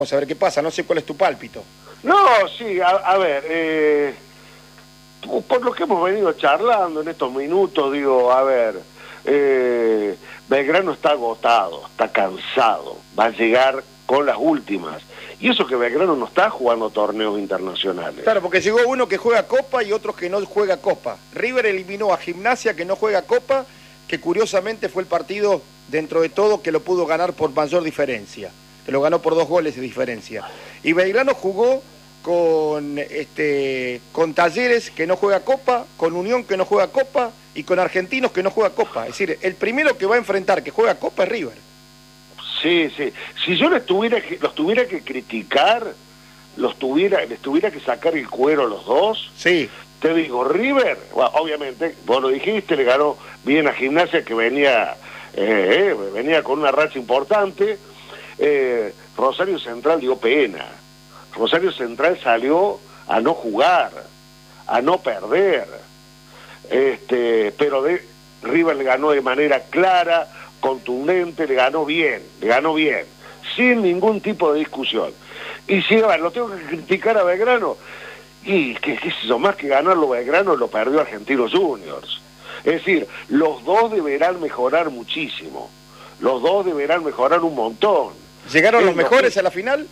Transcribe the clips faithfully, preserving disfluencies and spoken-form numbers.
Vamos a ver qué pasa, no sé cuál es tu pálpito. No, sí, a, a ver, eh, por lo que hemos venido charlando en estos minutos, digo, a ver, eh, Belgrano está agotado, está cansado, va a llegar con las últimas. Y eso que Belgrano no está jugando torneos internacionales. Claro, porque llegó uno que juega Copa y otros que no juega Copa. River eliminó a Gimnasia, que no juega Copa, que curiosamente fue el partido, dentro de todo, que lo pudo ganar por mayor diferencia. Que lo ganó por dos goles de diferencia. Y Belgrano jugó con este con Talleres, que no juega Copa, con Unión, que no juega Copa, y con Argentinos, que no juega Copa. Es decir, el primero que va a enfrentar que juega Copa es River. Sí, sí. Si yo les tuviera que, los tuviera que criticar, los tuviera, les tuviera que sacar el cuero a los dos, sí. Te digo, River, bueno, obviamente, vos lo dijiste, le ganó bien a Gimnasia, que venía, eh, eh, venía con una racha importante. Eh, Rosario Central dio pena. Rosario Central salió a no jugar, a no perder. Este, pero de, River le ganó de manera clara, contundente, le ganó bien, le ganó bien, sin ningún tipo de discusión. Y si bueno, lo tengo que criticar a Belgrano, y qué sé yo, más que ganarlo Belgrano, lo perdió Argentinos Juniors. Es decir, los dos deberán mejorar muchísimo, los dos deberán mejorar un montón. ¿Llegaron los mejores a la final?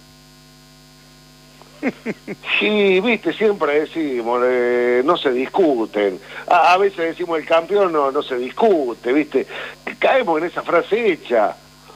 Sí, viste, siempre decimos, eh, no se discuten. A, a veces decimos el campeón no, no se discute, viste. Caemos en esa frase hecha.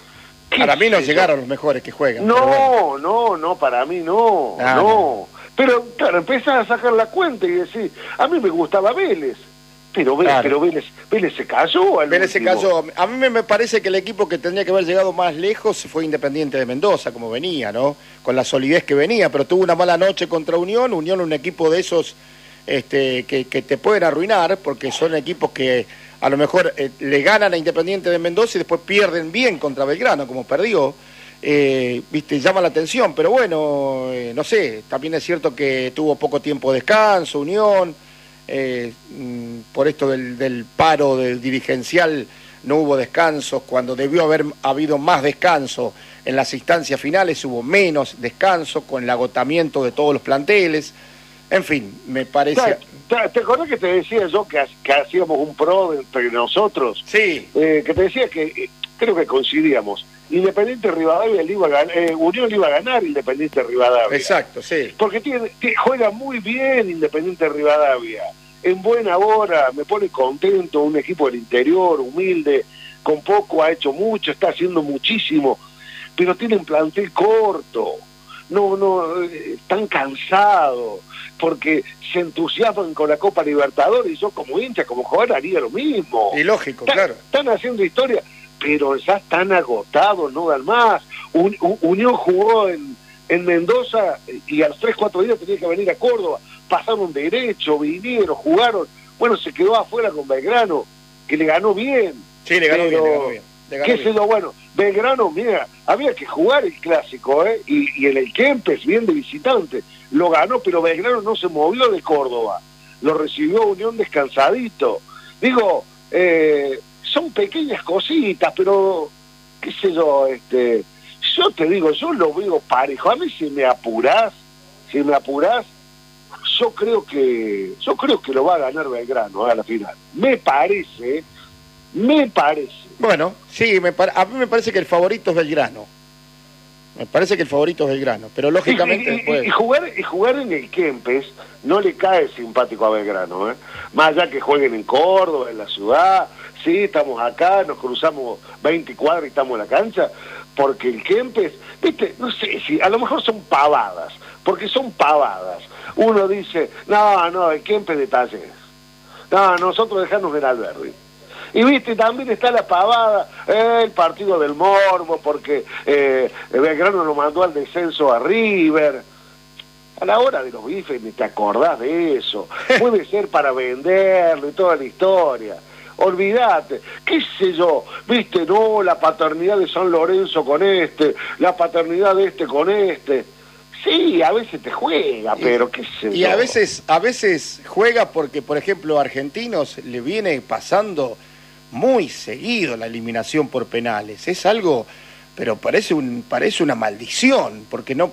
Para mí no llegaron los mejores que juegan. No, bueno. no, no, para mí no, ah, no. no. Pero claro, empezás a sacar la cuenta y decís, a mí me gustaba Vélez. Pero, Vélez, claro. pero Vélez, Vélez se cayó al Vélez último. se cayó. A mí me parece que el equipo que tendría que haber llegado más lejos fue Independiente de Mendoza, como venía, ¿no? Con la solidez que venía, pero tuvo una mala noche contra Unión. Unión, un equipo de esos este, que, que te pueden arruinar, porque son equipos que a lo mejor eh, le ganan a Independiente de Mendoza y después pierden bien contra Belgrano, como perdió. Eh, viste, llama la atención, pero bueno, eh, no sé, también es cierto que tuvo poco tiempo de descanso, Unión. Eh, por esto del, del paro del dirigencial no hubo descansos, cuando debió haber habido más descanso en las instancias finales hubo menos descanso con el agotamiento de todos los planteles. En fin, me parece... ¿Te, te, te acordás que te decía yo que, que hacíamos un pro entre nosotros? Sí. Eh, que te decía que eh, creo que coincidíamos. Independiente Rivadavia le iba a ganar, eh, Unión le iba a ganar Independiente Rivadavia. Exacto, sí. Porque tiene, tiene, juega muy bien Independiente Rivadavia, en buena hora, me pone contento, un equipo del interior, humilde, con poco ha hecho mucho, está haciendo muchísimo, pero tiene un plantel corto, no, no, eh, están cansados, porque se entusiasman con la Copa Libertadores, y yo como hincha, como jugador haría lo mismo. Y lógico, Está, claro. Están haciendo historia, pero ya están agotados, no dan más. Un, un, Unión jugó en, en Mendoza y a los tres, cuatro días tenía que venir a Córdoba. Pasaron derecho, vinieron, jugaron. Bueno, se quedó afuera con Belgrano, que le ganó bien. Sí, le ganó pero, bien, le ganó bien. Le ganó ¿Qué bien. sé yo? Bueno, Belgrano, mira, había que jugar el clásico, ¿eh? Y, y en el Kempes, bien de visitante, lo ganó, pero Belgrano no se movió de Córdoba. Lo recibió Unión descansadito. Digo, eh... son pequeñas cositas, pero qué sé yo, este, yo te digo, yo lo veo parejo. A mí si me apurás, si me apurás, yo creo que, yo creo que lo va a ganar Belgrano a la final. Me parece, me parece. Bueno, sí, me par- a mí me parece que el favorito es Belgrano. Me parece que el favorito es Belgrano, pero lógicamente y, y, después... y, jugar, y jugar en el Kempes no le cae simpático a Belgrano, ¿eh? Más allá que jueguen en Córdoba, en la ciudad, sí, estamos acá, nos cruzamos veinte cuadras y estamos en la cancha, porque el Kempes, viste, no sé si, a lo mejor son pavadas, porque son pavadas. Uno dice, no, no, el Kempes de Talleres. No, nosotros dejamos en Alberdi. Y viste, también está la pavada, eh, el partido del morbo, porque eh, Belgrano lo mandó al descenso a River. A la hora de los bifes ni te acordás de eso. Puede ser para venderlo y toda la historia. Olvídate, qué sé yo, viste, no, la paternidad de San Lorenzo con este, la paternidad de este con este. Sí, a veces te juega, y, pero qué sé yo. Y a veces, a veces juega porque, por ejemplo, a Argentinos le viene pasando muy seguido la eliminación por penales. Es algo pero parece un parece una maldición, porque no